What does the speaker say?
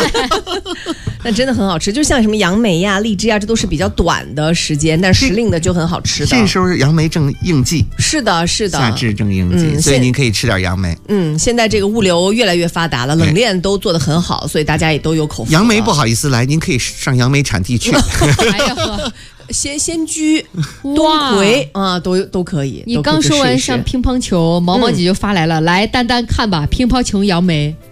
但真的很好吃，就像什么杨梅呀、荔枝呀，这都是比较短的时间，但时令的就很好吃的。 这时候杨梅正应季， 是的，是的， 夏至正应季，所以您可以吃点杨梅。 现在这个物流越来越发达了，冷链都做得很好，所以大家也都有口福。 杨梅不好意思来，您可以上杨梅产地去。 哎呀呵。仙居、东葵啊，都可以。 你刚说完上乒乓球，毛毛姐就发来了，来丹丹看吧，乒乓球杨梅。